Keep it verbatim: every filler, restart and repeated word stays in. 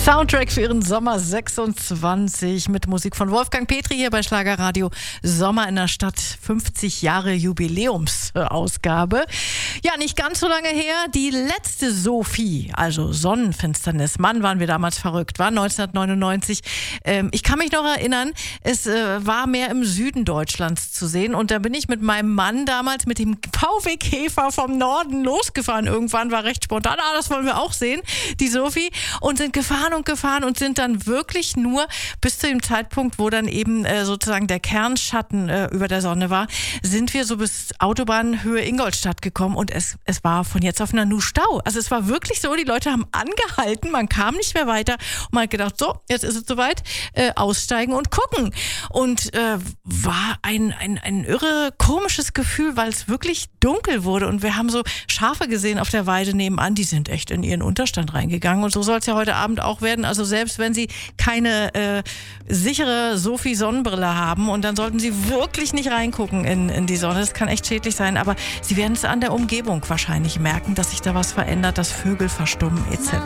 Soundtrack für Ihren Sommer sechsundzwanzig mit Musik von Wolfgang Petri hier bei Schlagerradio Sommer in der Stadt. fünfzig Jahre Jubiläumsausgabe. Ja, nicht ganz so lange her. Die letzte Sophie, also Sonnenfinsternis. Mann, waren wir damals verrückt, war neunzehnhundertneunundneunzig. Ähm, ich kann mich noch erinnern, es äh, war mehr im Süden Deutschlands zu sehen. Und da bin ich mit meinem Mann damals mit dem V W Käfer vom Norden losgefahren. Irgendwann war recht spontan, ah, das wollen wir auch sehen, die Sophie. Und sind gefahren und gefahren und sind dann wirklich nur bis zu dem Zeitpunkt, wo dann eben äh, sozusagen der Kernschatten äh, über der Sonne war, sind wir so bis Autobahnhöhe Ingolstadt gekommen und es, es war von jetzt auf Nanu Stau. Also es war wirklich so, die Leute haben angehalten, man kam nicht mehr weiter und man hat gedacht, so, jetzt ist es soweit, äh, aussteigen und gucken. Und äh, war ein, ein, ein irre komisches Gefühl, weil es wirklich dunkel wurde und wir haben so Schafe gesehen auf der Weide nebenan, die sind echt in ihren Unterstand reingegangen und so soll es ja heute Abend auch werden. Also selbst wenn Sie keine äh, sichere Sophie-Sonnenbrille haben und dann sollten Sie wirklich nicht reingucken in, in die Sonne. Das kann echt schädlich sein, aber Sie werden es an der Umgebung wahrscheinlich merken, dass sich da was verändert, dass Vögel verstummen et cetera.